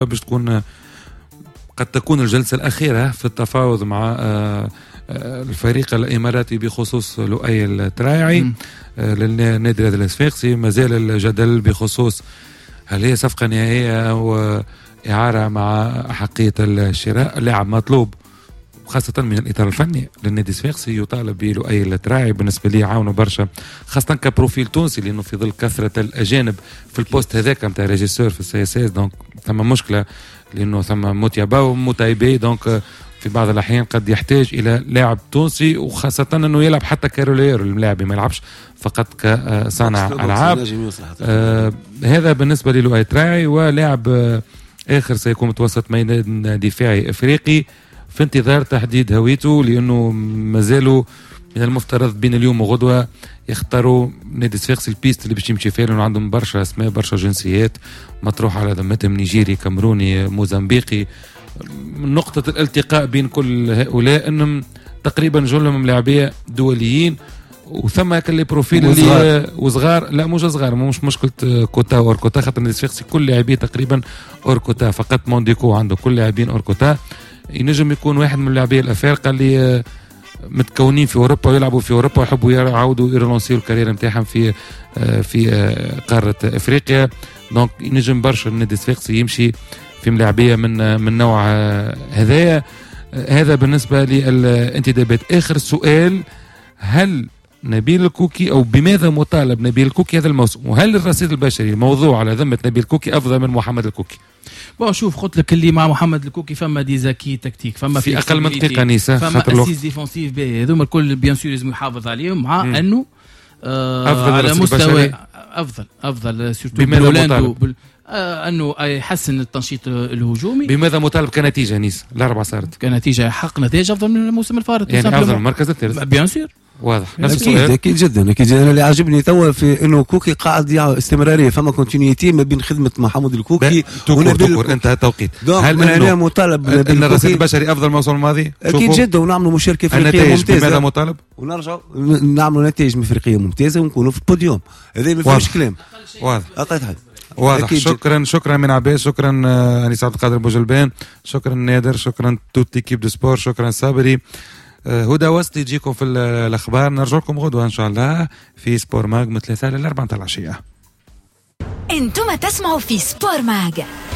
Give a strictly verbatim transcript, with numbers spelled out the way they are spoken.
باش تكون قد تكون الجلسة الأخيرة في التفاوض مع الفريق الإماراتي بخصوص لؤي التراعي للنادي الصفاقسي. ما زال الجدل بخصوص هل هي صفقة نهائية أو إعارة مع أحقية الشراء. اللاعب مطلوب خاصة من الإطار الفني للنادي الصفاقسي، يطالب بلؤي التراعي. بالنسبة لي عاونه برشا خاصة كبروفيل تونسي، لأنه في ظل كثرة الأجانب في البوست هذاك متاع ريجيسور في السي اس اس، دونك ثم مشكلة لأنه ثم موتيابا وموتايبي، دونك في بعض الأحيان قد يحتاج إلى لاعب تونسي، وخاصة أنه يلعب حتى كارولير الملاعب، ما يلعبش فقط كصانع ألعاب. آه هذا بالنسبة للؤي التراعي. ولاعب آه آخر سيكون متوسط ميدان دفاعي إفريقي في انتظار تحديد هويته، لأنه مازالوا من المفترض بين اليوم وغدوة يختاروا نادي الصفاقسي البيست اللي باش يمشي فيها، لأنه عندهم برشا أسماء برشا جنسيات مطروح على ذمتهم، نيجيري كامروني موزمبيقي. نقطة الالتقاء بين كل هؤلاء أنهم تقريبا جلهم لاعبية دوليين، وثم كل بروفيل اللي وصغار. لا مش صغار، مش مشكلة كوتا اور كوتا، خاطر النادي الصفاقسي كل لاعبيه تقريبا اور كوتا، فقط مونديكو عنده كل لاعبين اور كوتا. ينجم يكون واحد من اللاعبيه الافارقه اللي متكونين في اوروبا ويلعبوا في اوروبا ويحبوا يعاودوا يرلونسيو الكارير نتاعهم في في قاره افريقيا. دونك ينجم برشا النادي الصفاقسي يمشي في ملاعبيه من من نوع هذايا. هذا بالنسبه للانتدابات. اخر سؤال، هل نبيل الكوكي او بماذا مطالب نبيل الكوكي هذا الموسم، وهل الرصيد البشري الموضوع على ذمه نبيل الكوكي افضل من محمد الكوكي؟ بون شوف، قلت لك اللي مع محمد الكوكي فما دي زكي تكتيك، فما في اقل من دقيقه نيسا، فما اسيس ديفونسيف باهي، هذوما الكل بيان سور لازم يحافظ عليهم، مع م. انه آه أفضل على مستوى البشري. افضل افضل سورتو بماذا مطالب؟ بل... آه انه يحسن التنشيط الهجومي. بماذا مطالب كنتيجه نيس؟ الاربعه صارت كنتيجه، حق نتائج افضل من الموسم الفارط يعني افضل من المركز الثالث بيان سور. واضح. نفس السؤال. اكيد جدا اكيد جدا. انا اللي عاجبني توا في انه كوكي قاعد يع استمراريه، فما كونتينيتي ما بين خدمه محمد الكوكي ونبيل. انت توقيت هل انا مطالب ان الرصيد البشري افضل الموسم الماضي؟ اكيد جدا، ونعملوا مشاركه افريقيه ممتازه. بماذا مطالب؟ ونرجعوا نعملوا نتائج افريقيه ممتازه ونكونوا في البوديوم. هذا ما فيش كلام. واضح. اعطيت حاجه واضح. شكرا شكرا من عباس، شكرا انيس عبد القادر بوجلبان، شكرا نادر، شكرا توت ليكيب دو سبور، شكرا صابري. هدى وسط يجيكم في الاخبار. نرجع لكم غدوه ان شاء الله في سبور ماغ من ثلاثة للأربعة العشيه. انتم تسمعوا في سبور ماغ.